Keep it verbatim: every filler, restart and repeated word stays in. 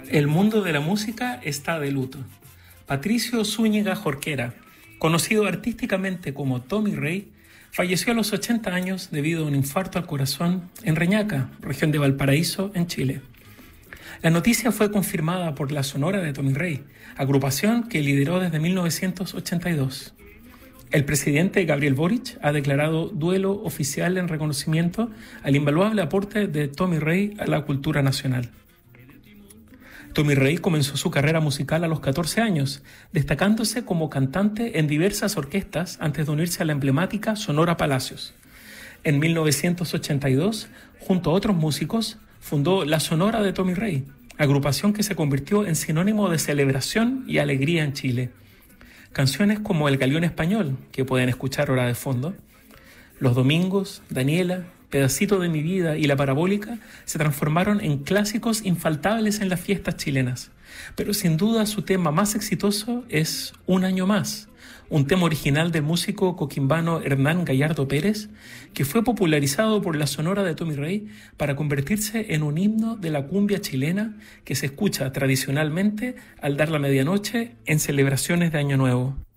El mundo de la música está de luto. Patricio Zúñiga Jorquera, conocido artísticamente como Tommy Rey, falleció a los ochenta años debido a un infarto al corazón en Reñaca, región de Valparaíso, en Chile. La noticia fue confirmada por la Sonora de Tommy Rey, agrupación que lideró desde mil novecientos ochenta y dos. El presidente Gabriel Boric ha declarado duelo oficial en reconocimiento al invaluable aporte de Tommy Rey a la cultura nacional. Tommy Rey comenzó su carrera musical a los catorce años, destacándose como cantante en diversas orquestas antes de unirse a la emblemática Sonora Palacios. En mil novecientos ochenta y dos, junto a otros músicos, fundó la Sonora de Tommy Rey, agrupación que se convirtió en sinónimo de celebración y alegría en Chile. Canciones como El Galeón Español, que pueden escuchar ahora de fondo, Los Domingos, Daniela, Pedacito de mi vida y La Parabólica se transformaron en clásicos infaltables en las fiestas chilenas. Pero sin duda su tema más exitoso es Un año más, un tema original del músico coquimbano Hernán Gallardo Pérez, que fue popularizado por la Sonora de Tommy Rey para convertirse en un himno de la cumbia chilena que se escucha tradicionalmente al dar la medianoche en celebraciones de Año Nuevo.